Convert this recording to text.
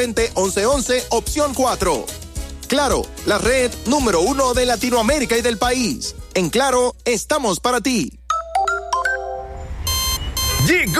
1111, opción 4. Claro, la red número 1 de Latinoamérica y del país. En Claro, estamos para ti. Llegó